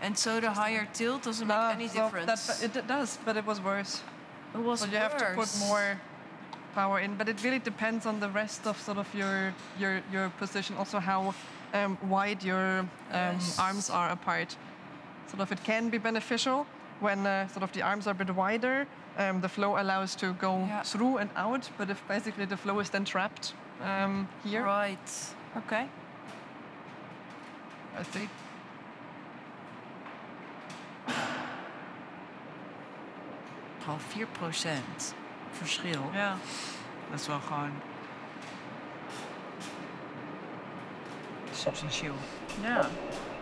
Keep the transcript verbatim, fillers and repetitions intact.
And so the higher tilt doesn't No, make any so difference? That, it does, but it was worse. It was So you worse. have to put more power in, but it really depends on the rest of sort of your your your position, also how um, wide your um, Yes. arms are apart. Sort of, it can be beneficial when uh, sort of the arms are a bit wider. Um, the flow allows to go Yeah. through and out, but if basically the flow is then trapped um, here, Right. Okay. I see. Al vier procent verschil. Ja. Dat is wel gewoon substantieel. Ja.